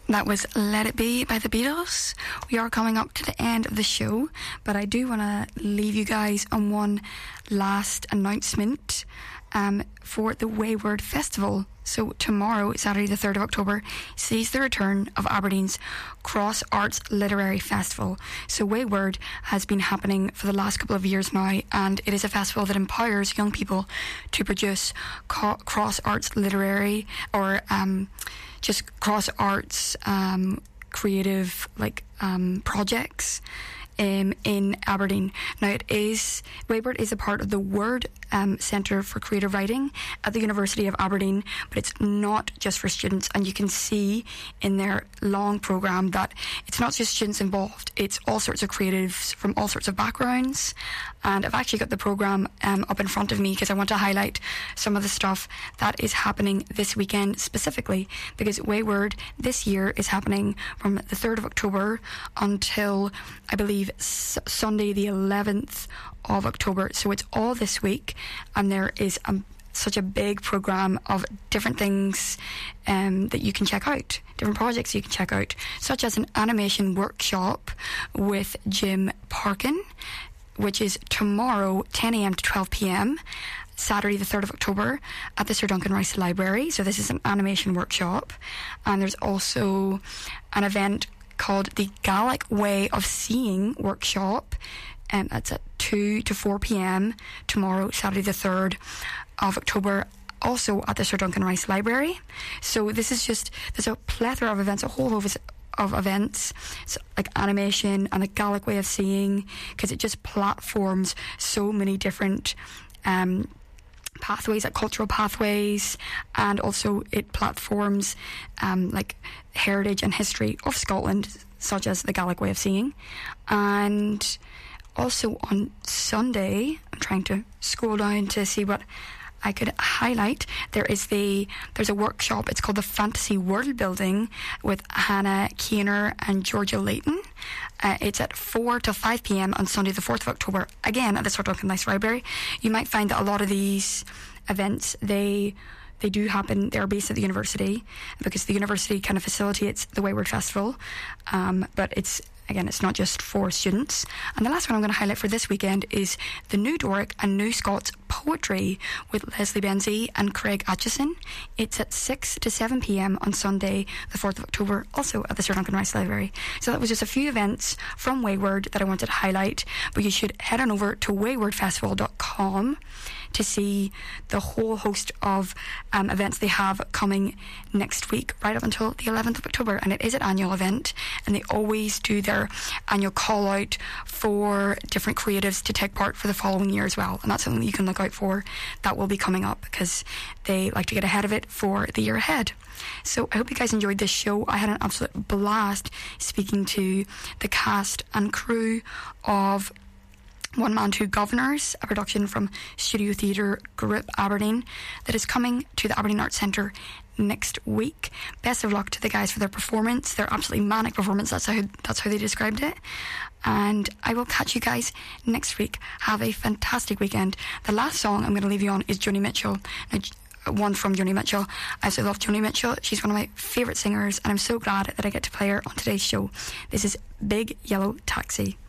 That was Let It Be by the Beatles. We are coming up to the end of the show, but I do want to leave you guys on one last announcement for the Wayward Festival. So tomorrow, Saturday the 3rd of October, sees the return of Aberdeen's Cross Arts Literary Festival. So Wayward has been happening for the last couple of years now, and it is a festival that empowers young people to produce cross arts literary or just cross arts creative projects in Aberdeen. Now Wayward is a part of the Word Centre for Creative Writing at the University of Aberdeen, but it's not just for students, and you can see in their long programme that it's not just students involved, it's all sorts of creatives from all sorts of backgrounds. And I've actually got the programme up in front of me because I want to highlight some of the stuff that is happening this weekend specifically, because Wayward this year is happening from the 3rd of October until, I believe, Sunday the 11th of October. So it's all this week, and there is such a big programme of different things that you can check out, different projects you can check out, such as an animation workshop with Jim Parkin, which is tomorrow 10 a.m. to 12 p.m, Saturday the 3rd of October at the Sir Duncan Rice Library. So this is an animation workshop. And there's also an event called the Gaelic Way of Seeing workshop, and that's at 2 to 4 p.m. tomorrow, Saturday the 3rd of October, also at the Sir Duncan Rice Library. So this is there's a plethora of events, a whole host of events, so like animation and the Gaelic Way of Seeing, because it just platforms so many different pathways, like cultural pathways, and also it platforms heritage and history of Scotland, such as the Gaelic Way of Seeing. And also on Sunday, I'm trying to scroll down to see what I could highlight. There's a workshop. It's called the Fantasy World Building with Hannah Keener and Georgia Layton. It's at 4 to 5 p.m. on Sunday the 4th of October, again at the Sir Duncan Rice Library. You might find that a lot of these events, they do happen, they're based at the university, because the university kind of facilitates the Wayward Festival, but it's not just for students. And the last one I'm going to highlight for this weekend is the New Doric and New Scots Poetry with Leslie Benzie and Craig Atchison. It's at 6 to 7 p.m. on Sunday the 4th of October, also at the Sir Duncan Rice Library. So that was just a few events from Wayward that I wanted to highlight, but you should head on over to waywardfestival.com to see the whole host of events they have coming next week, right up until the 11th of October. And it is an annual event, and they always do their annual call out for different creatives to take part for the following year as well. And that's something that you can look out for. That will be coming up because they like to get ahead of it for the year ahead. So I hope you guys enjoyed this show. I had an absolute blast speaking to the cast and crew of One Man, Two Governors, a production from Studio Theatre Group Aberdeen that is coming to the Aberdeen Arts Centre next week. Best of luck to the guys for their performance, their absolutely manic performance. That's how they described it. And I will catch you guys next week. Have a fantastic weekend. The last song I'm going to leave you on is Joni Mitchell. One from Joni Mitchell. I absolutely love Joni Mitchell. She's one of my favourite singers, and I'm so glad that I get to play her on today's show. This is Big Yellow Taxi.